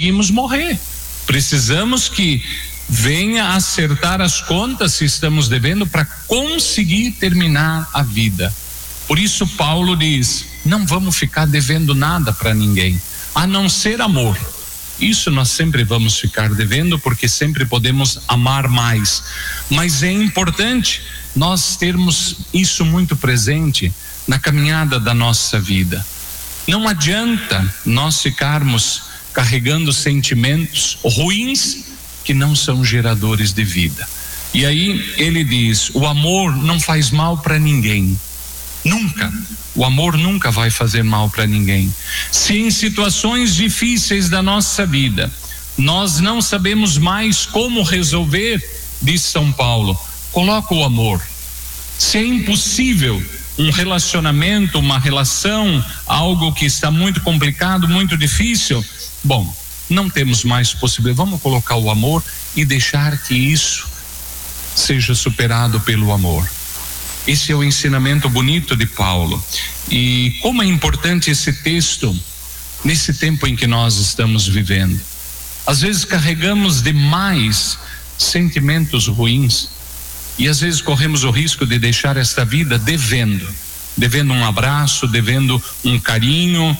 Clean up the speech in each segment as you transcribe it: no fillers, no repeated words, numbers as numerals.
conseguimos morrer. Precisamos que venha acertar as contas se estamos devendo para conseguir terminar a vida. Por isso Paulo diz: não vamos ficar devendo nada para ninguém, a não ser amor. Isso nós sempre vamos ficar devendo, porque sempre podemos amar mais. Mas é importante nós termos isso muito presente na caminhada da nossa vida. Não adianta nós ficarmos carregando sentimentos ruins que não são geradores de vida. E aí ele diz: o amor não faz mal para ninguém. Nunca. O amor nunca vai fazer mal para ninguém. Se em situações difíceis da nossa vida nós não sabemos mais como resolver, diz São Paulo, coloca o amor. Se é impossível um relacionamento, uma relação, algo que está muito complicado, muito difícil, bom, não temos mais possibilidade, vamos colocar o amor e deixar que isso seja superado pelo amor. Esse é o ensinamento bonito de Paulo. E como é importante esse texto nesse tempo em que nós estamos vivendo. Às vezes carregamos demais sentimentos ruins e às vezes corremos o risco de deixar esta vida devendo um abraço, devendo um carinho.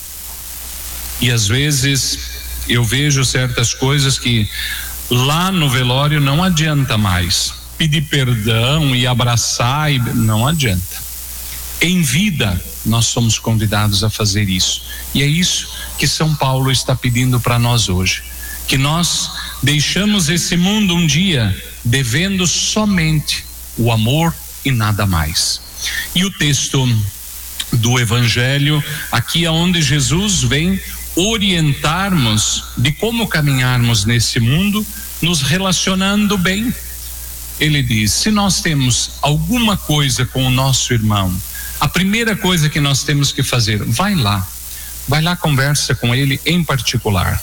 E às vezes eu vejo certas coisas que lá no velório não adianta mais pedir perdão e abraçar, e não adianta. Em vida nós somos convidados a fazer isso, e é isso que São Paulo está pedindo para nós hoje, que nós deixamos esse mundo um dia devendo somente o amor e nada mais. E o texto do Evangelho, aqui é onde Jesus vem orientarmos de como caminharmos nesse mundo, nos relacionando bem. Ele diz: se nós temos alguma coisa com o nosso irmão, a primeira coisa que nós temos que fazer, vai lá, conversa com ele em particular.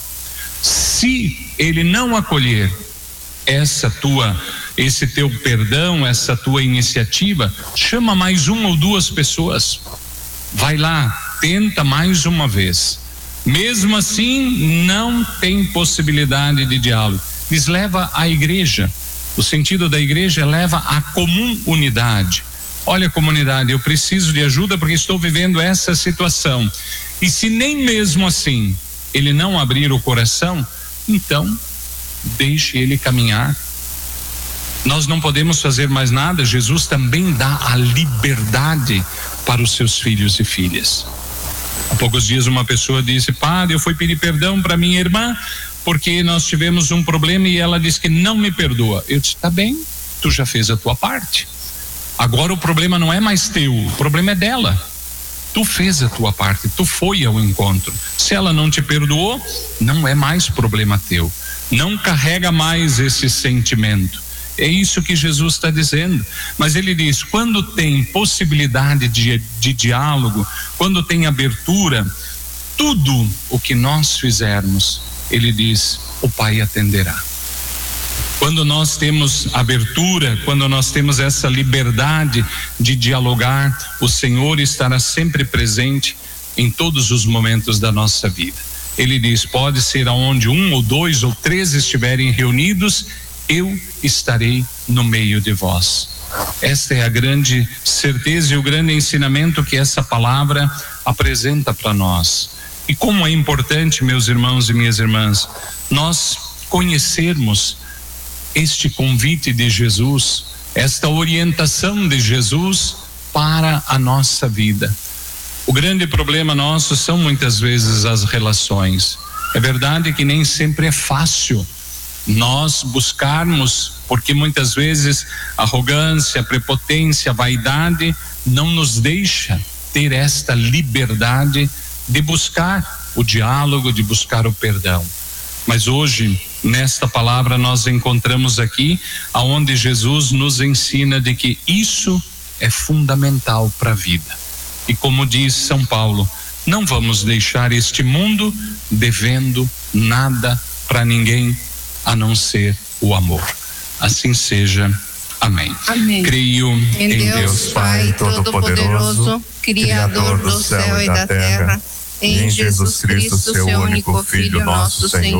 Se ele não acolher esse teu perdão, essa tua iniciativa, chama mais uma ou duas pessoas, vai lá, tenta mais uma vez. Mesmo assim não tem possibilidade de diálogo, diz: leva à igreja. O sentido da igreja leva à comum unidade. Olha, comunidade, eu preciso de ajuda porque estou vivendo essa situação. E se nem mesmo assim ele não abrir o coração, então deixe ele caminhar. Nós não podemos fazer mais nada. Jesus também dá a liberdade para os seus filhos e filhas. Há poucos dias uma pessoa disse: padre, eu fui pedir perdão para minha irmã porque nós tivemos um problema e ela disse que não me perdoa. Eu disse: tá bem, tu já fez a tua parte. Agora o problema não é mais teu, o problema é dela. Tu fez a tua parte, tu foi ao encontro. Se ela não te perdoou, não é mais problema teu. Não carrega mais esse sentimento. É isso que Jesus está dizendo. Mas ele diz: quando tem possibilidade de diálogo, quando tem abertura, tudo o que nós fizermos, ele diz, o Pai atenderá. Quando nós temos abertura, quando nós temos essa liberdade de dialogar, o Senhor estará sempre presente em todos os momentos da nossa vida. Ele diz: pode ser aonde 1 ou 2 ou 3 estiverem reunidos, eu estarei no meio de vós. Esta é a grande certeza e o grande ensinamento que essa palavra apresenta para nós. E como é importante, meus irmãos e minhas irmãs, nós conhecermos este convite de Jesus, esta orientação de Jesus para a nossa vida. O grande problema nosso são muitas vezes as relações. É verdade que nem sempre é fácil nós buscarmos, porque muitas vezes a arrogância, a prepotência, a vaidade não nos deixa ter esta liberdade de buscar o diálogo, de buscar o perdão. Mas hoje, nesta palavra, nós encontramos aqui aonde Jesus nos ensina de que isso é fundamental para a vida. E como diz São Paulo, não vamos deixar este mundo devendo nada para ninguém a não ser o amor. Assim seja. Amém. Amém. Creio em Deus Pai Todo-Poderoso, Criador do céu e da terra, em Jesus Cristo, seu único Filho, nosso Senhor,